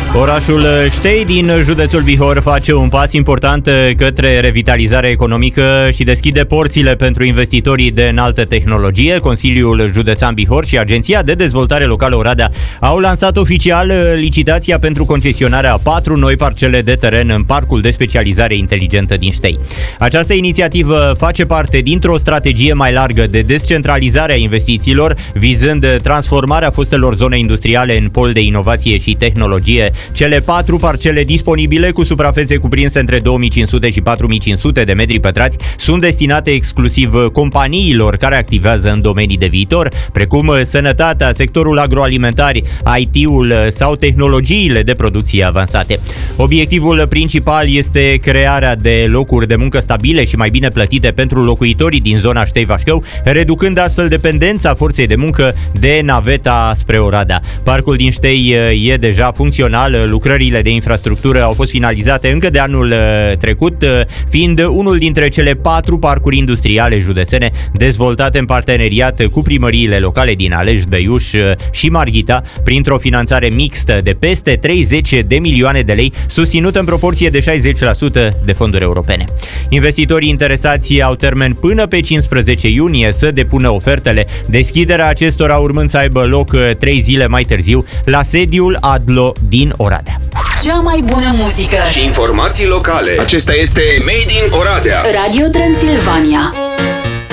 Orașul Ștei din județul Bihor face un pas important către revitalizare economică și deschide porțile pentru investitorii de înaltă tehnologie. Consiliul Județean Bihor și Agenția de Dezvoltare Locală Oradea au lansat oficial licitația pentru concesionarea a 4 noi parcele de teren în Parcul de Specializare Inteligentă din Ștei. Această inițiativă face parte dintr-o strategie mai largă de descentralizare a investițiilor, vizând transformarea fostelor zone industriale în pol de inovație și tehnologie. Cele 4 parcele disponibile, cu suprafețe cuprinse între 2500 și 4500 de metri pătrați, sunt destinate exclusiv companiilor care activează în domenii de viitor, precum sănătatea, sectorul agroalimentar, IT-ul sau tehnologiile de producție avansate. Obiectivul principal este crearea de locuri de muncă stabile și mai bine plătite pentru locuitorii din zona Ștei-Vașcău, reducând astfel dependența forței de muncă de naveta spre Oradea. Parcul din Ștei e deja funcțional. Lucrările de infrastructură au fost finalizate încă de anul trecut, fiind unul dintre cele 4 parcuri industriale județene dezvoltate în parteneriat cu primăriile locale din Alești, Beiuș și Marghita, printr-o finanțare mixtă de peste 30 de milioane de lei, susținută în proporție de 60% de fonduri europene. Investitorii interesați au termen până pe 15 iunie să depună ofertele, deschiderea acestora urmând să aibă loc 3 zile mai târziu la sediul ADLO din Oradea. Cea mai bună muzică și informații locale. Acesta este Made in Oradea. Radio Transilvania.